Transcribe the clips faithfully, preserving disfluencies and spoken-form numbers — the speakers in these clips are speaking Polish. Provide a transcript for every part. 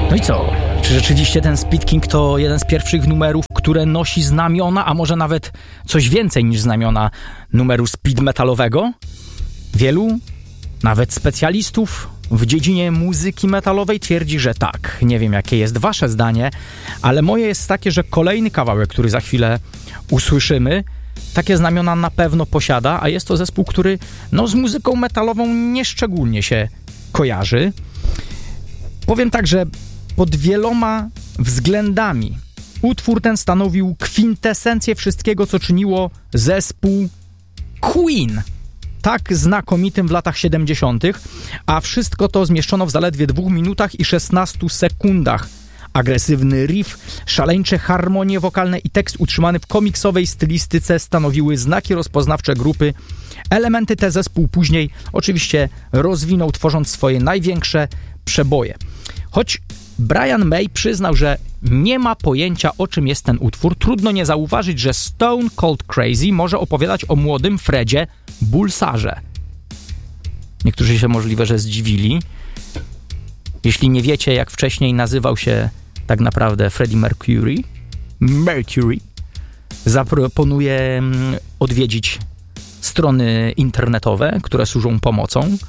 No i co? Czy rzeczywiście ten Speed King to jeden z pierwszych numerów, które nosi znamiona, a może nawet coś więcej niż znamiona numeru speed metalowego? Wielu, nawet specjalistów w dziedzinie muzyki metalowej twierdzi, że tak. Nie wiem, jakie jest wasze zdanie, ale moje jest takie, że kolejny kawałek, który za chwilę usłyszymy, takie znamiona na pewno posiada, a jest to zespół, który no, z muzyką metalową nieszczególnie się kojarzy. Powiem tak, że pod wieloma względami utwór ten stanowił kwintesencję wszystkiego, co czyniło zespół Queen tak znakomitym w latach siedemdziesiątych, a wszystko to zmieszczono w zaledwie dwóch minutach i szesnastu sekundach. Agresywny riff, szaleńcze harmonie wokalne i tekst utrzymany w komiksowej stylistyce stanowiły znaki rozpoznawcze grupy. Elementy te zespół później oczywiście rozwinął, tworząc swoje największe przeboje. Choć Brian May przyznał, że nie ma pojęcia, o czym jest ten utwór, trudno nie zauważyć, że Stone Cold Crazy może opowiadać o młodym Fredzie Bulsarze. Niektórzy się możliwe, że zdziwili. Jeśli nie wiecie, jak wcześniej nazywał się tak naprawdę Freddie Mercury, Mercury, zaproponuję odwiedzić strony internetowe, które służą pomocą.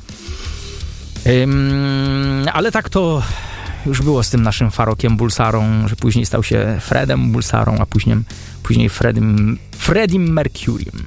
Ym, ale tak to już było z tym naszym Farokiem Bulsarą, że później stał się Fredem Bulsarą, a później, później Fredim, Freddiem Mercurym.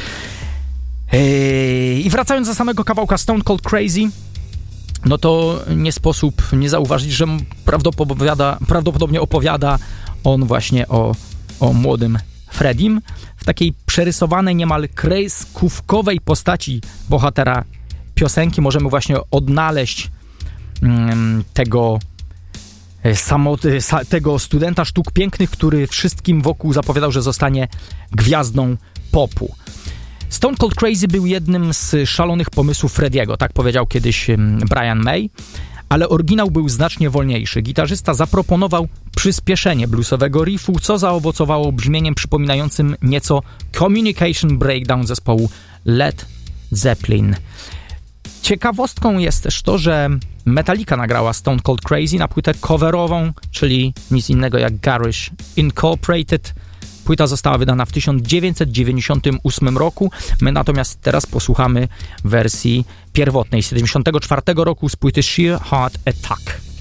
Yy, I wracając do samego kawałka Stone Cold Crazy, no to nie sposób nie zauważyć, że prawdopodobnie, prawdopodobnie opowiada on właśnie o, o młodym Fredim w takiej przerysowanej, niemal kreskówkowej postaci bohatera piosenki. Możemy właśnie odnaleźć mm, tego, samo, tego studenta sztuk pięknych, który wszystkim wokół zapowiadał, że zostanie gwiazdą popu. Stone Cold Crazy był jednym z szalonych pomysłów Frediego, tak powiedział kiedyś Brian May, ale oryginał był znacznie wolniejszy. Gitarzysta zaproponował przyspieszenie bluesowego riffu, co zaowocowało brzmieniem przypominającym nieco Communication Breakdown zespołu Led Zeppelin. Ciekawostką jest też to, że Metallica nagrała Stone Cold Crazy na płytę coverową, czyli nic innego jak Garage Incorporated. Płyta została wydana w tysiąc dziewięćset dziewięćdziesiątym ósmym roku. My natomiast teraz posłuchamy wersji pierwotnej z siedemdziesiątego czwartego roku z płyty Sheer Heart Attack.